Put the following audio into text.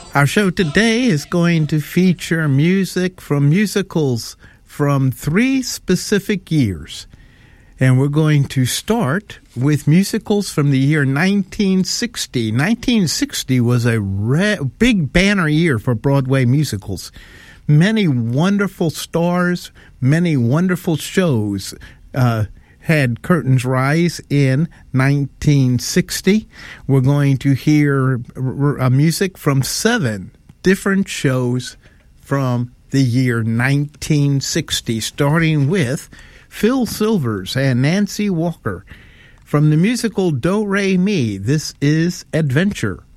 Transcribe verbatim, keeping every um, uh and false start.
Our show today is going to feature music from musicals from three specific years. And we're going to start with musicals from the year nineteen sixty. nineteen sixty was a re- big banner year for Broadway musicals. Many wonderful stars, many wonderful shows uh, had curtains rise in nineteen sixty. We're going to hear r- r- music from seven different shows from the year nineteen sixty, starting with Phil Silvers and Nancy Walker. From the musical Do Re Mi, this is Adventure.